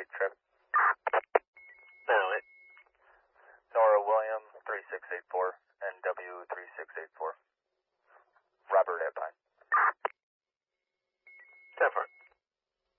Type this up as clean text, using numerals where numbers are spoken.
trip. No, it. Nora William 3684, NW 3684. Robert at